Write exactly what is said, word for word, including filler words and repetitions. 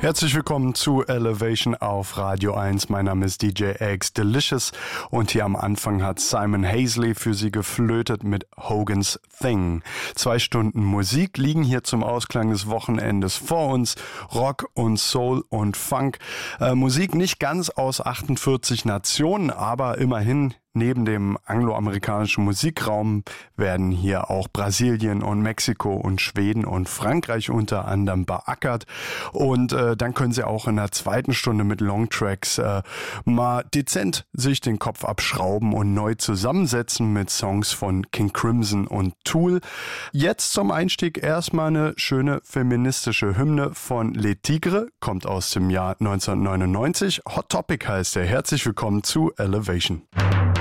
Herzlich willkommen zu Elevation auf Radio eins. Mein Name ist D J Eggs Delicious und hier am Anfang hat Simon Hazley für Sie geflötet mit Hogan's Thing. Zwei Stunden Musik liegen hier zum Ausklang des Wochenendes vor uns. Rock und Soul und Funk. Äh, Musik nicht ganz aus achtundvierzig Nationen, aber immerhin neben dem angloamerikanischen Musikraum werden hier auch Brasilien und Mexiko und Schweden und Frankreich unter anderem beackert. Und äh, dann können Sie auch in der zweiten Stunde mit Longtracks äh, mal dezent sich den Kopf abschrauben und neu zusammensetzen mit Songs von King Crimson und Tool. Jetzt zum Einstieg erstmal eine schöne feministische Hymne von Les Tigres, kommt aus dem Jahr neunzehnhundertneunundneunzig. Hot Topic heißt er. Herzlich willkommen zu Elevation.